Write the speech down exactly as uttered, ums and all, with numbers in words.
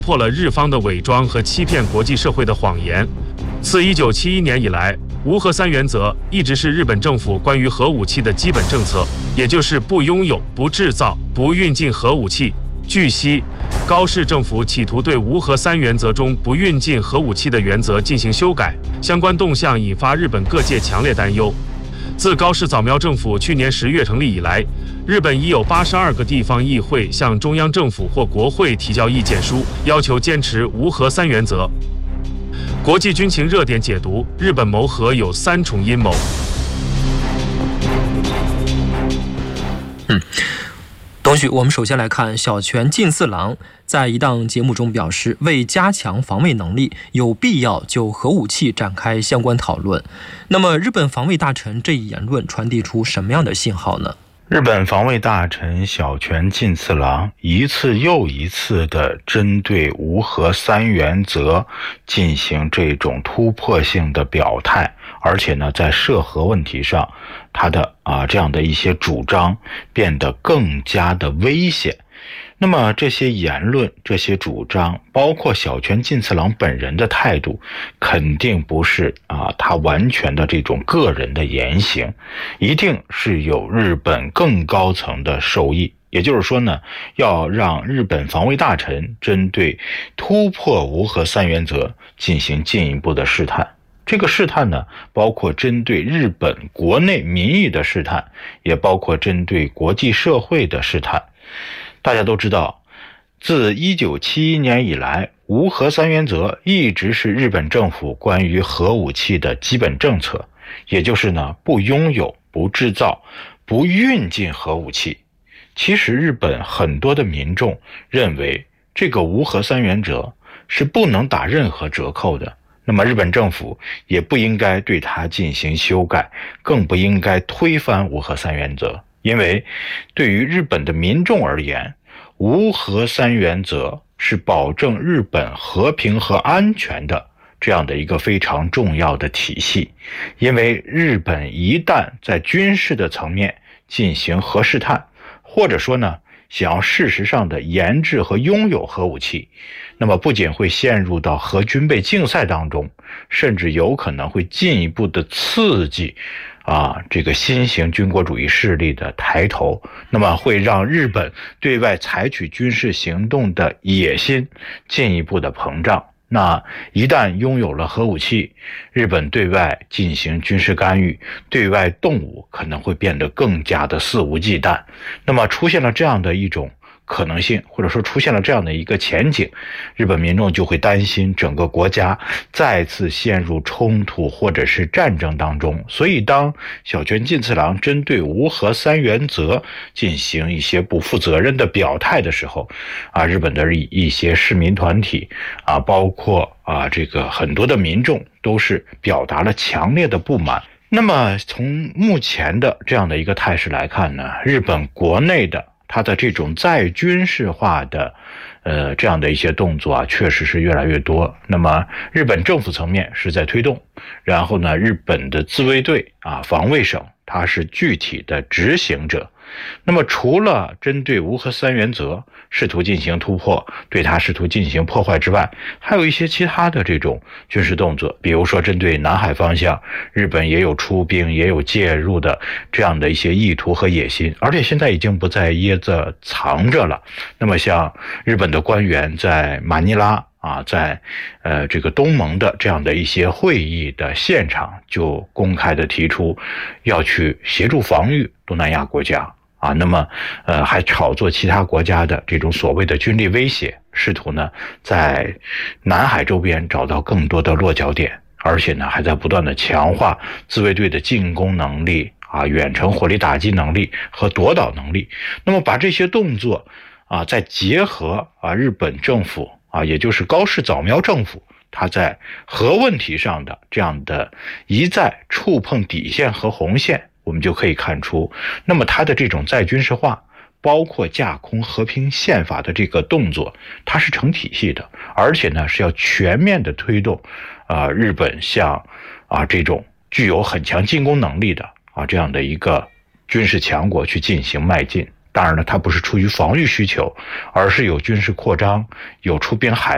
破了日方的伪装和欺骗国际社会的谎言。自一九七一年以来，无核三原则一直是日本政府关于核武器的基本政策，也就是不拥有、不制造、不运进核武器。据悉，高市政府企图对无核三原则中不运进核武器的原则进行修改，相关动向引发日本各界强烈担忧。自高市早苗政府去年十月成立以来，日本已有八十二个地方议会向中央政府或国会提交意见书，要求坚持无核三原则。国际军情热点解读：日本谋核有三重阴谋。 嗯。东旭，我们首先来看小泉进四郎在一档节目中表示，为加强防卫能力，有必要就核武器展开相关讨论。那么，日本防卫大臣这一言论传递出什么样的信号呢？ 日本防卫大臣小泉进次郎一次又一次地针对无核三原则进行这种突破性的表态，而且呢，在涉核问题上，他的啊这样的一些主张变得更加的危险。那么这些言论、这些主张，包括小泉进次郎本人的态度，肯定不是啊他完全的这种个人的言行，一定是有日本更高层的授意。也就是说呢，要让日本防卫大臣针对突破无核三原则进行进一步的试探。这个试探呢，包括针对日本国内民意的试探，也包括针对国际社会的试探。大家都知道，自一九七一年以来，无核三原则一直是日本政府关于核武器的基本政策，也就是呢，不拥有、不制造、不运进核武器。其实日本很多的民众认为，这个无核三原则是不能打任何折扣的，那么日本政府也不应该对它进行修改，更不应该推翻无核三原则。因为对于日本的民众而言，无核三原则是保证日本和平和安全的这样的一个非常重要的体系。因为日本一旦在军事的层面进行核试探，或者说呢，想要事实上的研制和拥有核武器，那么不仅会陷入到核军备竞赛当中，甚至有可能会进一步的刺激啊，这个新型军国主义势力的抬头，那么会让日本对外采取军事行动的野心进一步的膨胀。那一旦拥有了核武器，日本对外进行军事干预，对外动武可能会变得更加的肆无忌惮。那么出现了这样的一种可能性，或者说出现了这样的一个前景，日本民众就会担心整个国家再次陷入冲突或者是战争当中。所以当小泉进次郎针对无核三原则进行一些不负责任的表态的时候，啊，日本的一些市民团体啊，包括啊这个很多的民众都是表达了强烈的不满。那么从目前的这样的一个态势来看呢，日本国内的它的这种再军事化的呃这样的一些动作啊，确实是越来越多。那么日本政府层面是在推动，然后呢，日本的自卫队啊，防卫省它是具体的执行者。那么除了针对无核三原则试图进行突破，对它试图进行破坏之外，还有一些其他的这种军事动作，比如说针对南海方向，日本也有出兵也有介入的这样的一些意图和野心，而且现在已经不再掖着藏着了。那么像日本的官员在马尼拉啊，在呃这个东盟的这样的一些会议的现场，就公开的提出要去协助防御东南亚国家啊，那么呃还炒作其他国家的这种所谓的军力威胁，试图呢在南海周边找到更多的落脚点，而且呢还在不断的强化自卫队的进攻能力啊、远程火力打击能力和夺岛能力。那么把这些动作啊再结合啊日本政府啊，也就是高市早苗政府，他在核问题上的这样的一再触碰底线和红线，我们就可以看出，那么他的这种再军事化，包括架空和平宪法的这个动作，它是成体系的，而且呢是要全面的推动啊、呃、日本向啊这种具有很强进攻能力的啊这样的一个军事强国去进行迈进。当然了，它不是出于防御需求，而是有军事扩张，有出兵海